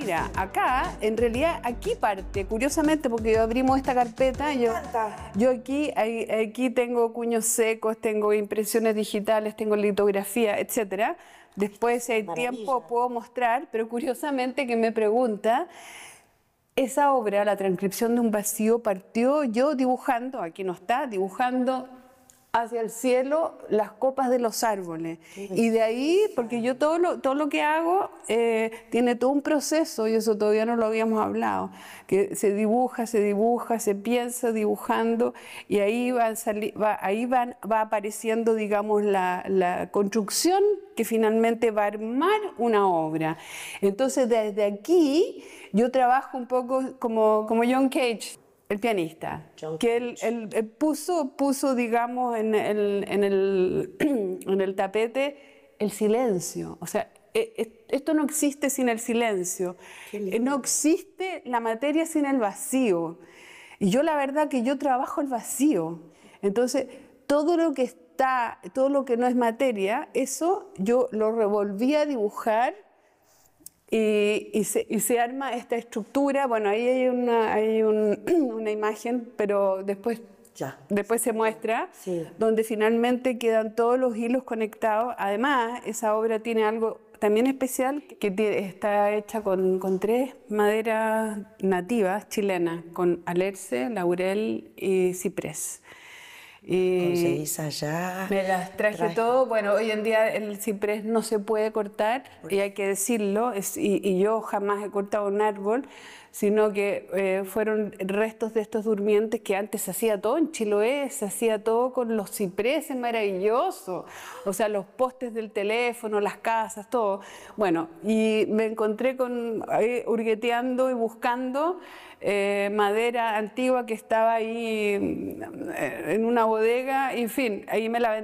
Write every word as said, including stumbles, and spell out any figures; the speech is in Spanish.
Mira, acá, en realidad, aquí parte, curiosamente, porque abrimos esta carpeta, yo, yo aquí, ahí- aquí tengo cuños secos, tengo impresiones digitales, tengo litografía, etcétera. Después, si hay Maravilla. tiempo, puedo mostrar, pero curiosamente que me pregunta, esa obra, La transcripción de un vacío, partió yo dibujando, aquí no está, dibujando hacia el cielo las copas de los árboles. Y de ahí, porque yo todo lo, todo lo que hago eh, tiene todo un proceso, y eso todavía no lo habíamos hablado, que se dibuja, se dibuja, se piensa dibujando, y ahí, van sali- va, ahí van, va apareciendo, digamos, la, la construcción que finalmente va a armar una obra. Entonces, desde aquí, yo trabajo un poco como, como John Cage, el pianista, John que él, él- él puso, puso, digamos, en el, en, el, en el tapete el silencio. O sea, e- e- esto no existe sin el silencio. Qué lindo. Eh, No existe la materia sin el vacío. Y yo la verdad que yo trabajo el vacío. Entonces, todo lo que está, todo lo que no es materia, eso yo lo revolví a dibujar. Y, y, se, y se arma esta estructura. Bueno, ahí hay una, hay un- una imagen, pero después, Ya. después se muestra, Sí. donde finalmente quedan todos los hilos conectados. Además, esa obra tiene algo también especial, que tie- está hecha con, con tres maderas nativas chilenas, con alerce, laurel y ciprés. Y Conseguís allá. me las traje, traje. todo. Bueno, hoy en día el ciprés no se puede cortar, y hay que decirlo, es- y, y yo jamás he cortado un árbol, sino que eh, fueron restos de estos durmientes que antes se hacía todo en Chiloé, se hacía todo con los cipreses, maravilloso. O sea, los postes del teléfono, las casas, todo. Bueno, y me encontré con, ahí, hurgueteando y buscando eh, madera antigua que estaba ahí eh, en una bodega, en fin, ahí me la vendí.